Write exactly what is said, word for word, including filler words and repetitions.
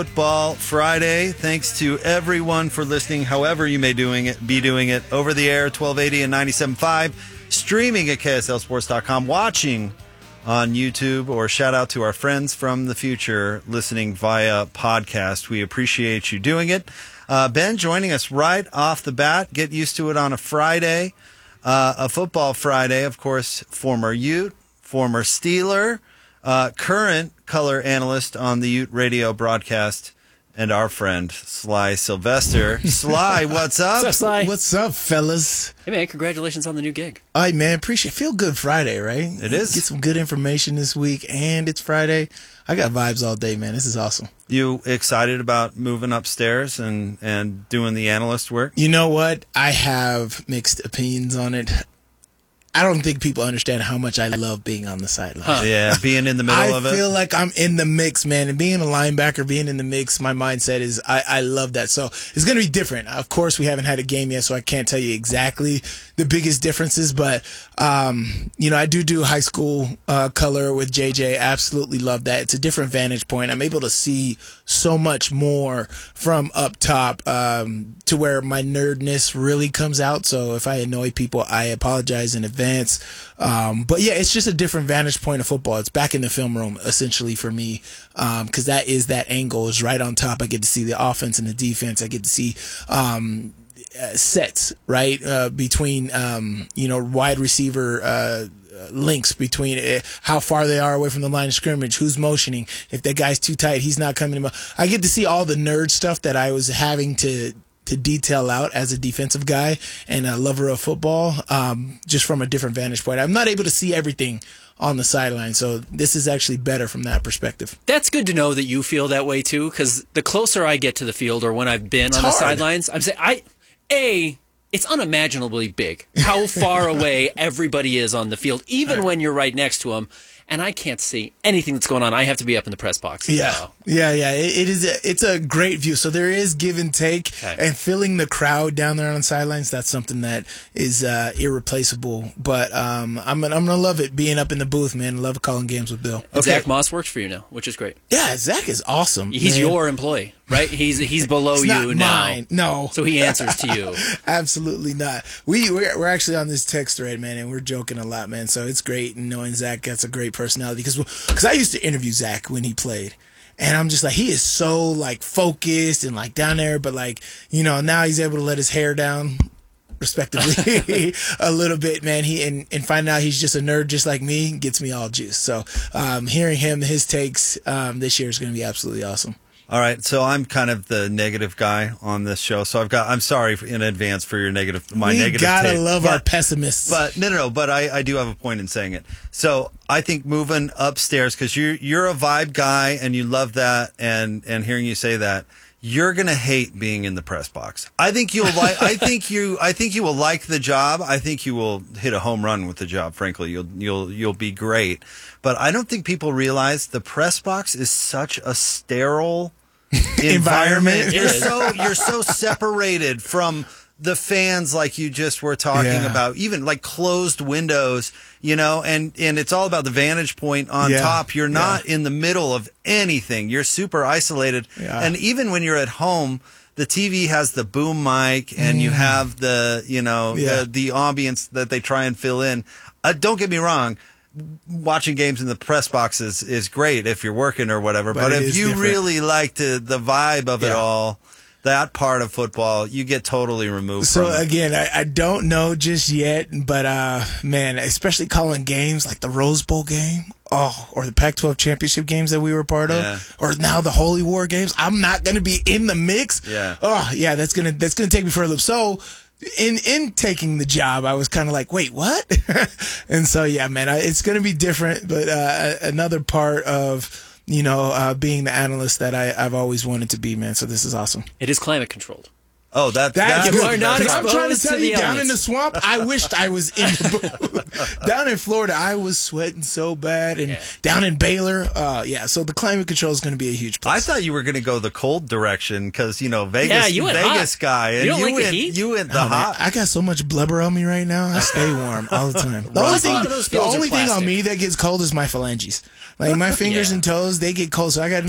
Football Friday. Thanks to everyone for listening, however you may doing it, be doing it over the air, twelve eighty and ninety-seven point five, streaming at K S L sports dot com, watching on YouTube, or shout out to our friends from the future listening via podcast. We appreciate you doing it. Uh, Ben joining us right off the bat. Get used to it on a Friday, uh, a football Friday. Of course, former Ute, former Steeler, uh, current color analyst on the Ute radio broadcast, and our friend Sly Sylvester. Sly, what's up? What's up, Sly? What's up, fellas? Hey, man, congratulations on the new gig. All right, man, appreciate Feel Good Friday, right? It is. Get some good information this week, and it's Friday. I got vibes all day, man. This is awesome. You excited about moving upstairs and, and doing the analyst work? You know what? I have mixed opinions on it. I don't think people understand how much I love being on the sideline. Huh. Yeah, being in the middle I of it. I feel like I'm in the mix, man. And being a linebacker, being in the mix, my mindset is I, I love that. So it's going to be different. Of course, we haven't had a game yet, so I can't tell you exactly the biggest differences. But, um, you know, I do do high school uh, color with J J. Absolutely love that. It's a different vantage point. I'm able to see so much more from up top um, to where my nerdness really comes out. So if I annoy people, I apologize in advance. Um, but yeah, it's just a different vantage point of football. It's back in the film room essentially for me, um, cause that is that angle is right on top. I get to see the offense and the defense. I get to see, um, uh, sets, right? Uh, between, um, you know, wide receiver, uh, links between uh, how far they are away from the line of scrimmage, who's motioning. If that guy's too tight, he's not coming in. I get to see all the nerd stuff that I was having to, to detail out as a defensive guy and a lover of football, um, just from a different vantage point. I'm not able to see everything on the sideline, so this is actually better from that perspective. That's good to know that you feel that way too, because the closer I get to the field or when I've been It's on hard. the sidelines, I'm saying, I, A, it's unimaginably big how far away everybody is on the field, even right. when you're right next to them. And I can't see anything that's going on. I have to be up in the press box. Yeah, so. yeah, yeah. It, it is. A, it's a great view. So there is give and take, okay. and filling the crowd down there on the sidelines. That's something that is uh, irreplaceable. But um, I'm gonna, I'm gonna love it being up in the booth, man. Love calling games with Bill. Okay. Zach Moss works for you now, which is great. Yeah, Zach is awesome. He's man. your employee, right? He's he's below it's you not now. Mine. No, so he answers to you. Absolutely not. We we're, we're actually on this text thread, man, and we're joking a lot, man. So it's great knowing Zach gets a great personality because because I used to interview Zach when he played. And I'm just like, he is so like focused and like down there, but like, you know, now he's able to let his hair down respectively a little bit, man. He and, and finding out he's just a nerd just like me gets me all juiced. So um, hearing him, his takes um, this year is going to be absolutely awesome. All right, so I'm kind of the negative guy on this show, so I've got. I'm sorry in advance for your negative. My we negative. We gotta take. love but, our pessimists. But no, no, no. But I, I do have a point in saying it. So I think moving upstairs because you're you're a vibe guy and you love that, and and hearing you say that, you're gonna hate being in the press box. I think you'll like. I think you. I think you will like the job. I think you will hit a home run with the job. Frankly, you'll you'll you'll be great. But I don't think people realize the press box is such a sterile environment. You're so you're so separated from the fans, like you just were talking yeah. about, even like closed windows, you know, and, and it's all about the vantage point on yeah. top. You're not yeah. in the middle of anything. You're super isolated. Yeah. And even when you're at home, the T V has the boom mic and mm. you have the, you know, yeah. the, the ambience that they try and fill in. Uh, don't get me wrong. Watching games in the press box is, is great if you're working or whatever. But, but if you different. really like to, the vibe of yeah. it all, that part of football, you get totally removed so from it. Again, I, I don't know just yet, but uh, man, especially calling games like the Rose Bowl game, oh, or the Pac twelve championship games that we were part of, yeah. or now the Holy War games. I'm not going to be in the mix. Yeah. Oh, yeah, that's gonna that's gonna take me for a loop. So. In in taking the job, I was kind of like, wait, what? And so, yeah, man, I, it's going to be different, but uh, another part of, you know, uh, being the analyst that I, I've always wanted to be, man. So this is awesome. It is climate controlled. Oh, that, that's that's you are not I'm trying to exposed tell to you, the down in elements. the swamp, I wished I was in the booth. Down in Florida, I was sweating so bad, and yeah. down in Baylor, uh, yeah. So the climate control is going to be a huge plus. I thought you were going to go the cold direction because you know Vegas, yeah, you went Vegas hot. guy, and you, don't you like went, the heat? you went the Oh, hot. Man, I got so much blubber on me right now. I stay warm all the time. The only thing, the only thing on me that gets cold is my phalanges. Like my fingers yeah. and toes, they get cold. So I got